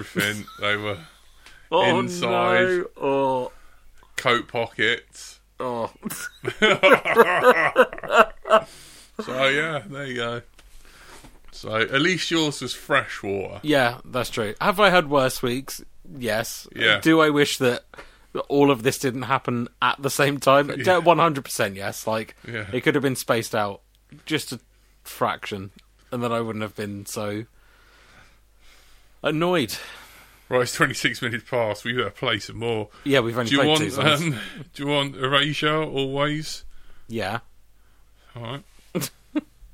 everything. They were inside. No. Oh. Coat pockets. Oh. So yeah, there you go. So at least yours was fresh water. Yeah, that's true. Have I had worse weeks? Yes. Yeah. Do I wish that all of this didn't happen at the same time? 100% yes. Like, it could have been spaced out just a fraction, and then I wouldn't have been so annoyed. Right, it's 26 minutes past. We better play some more. Yeah, we've only played 2 songs. Do you want Erasure always? Yeah. All right.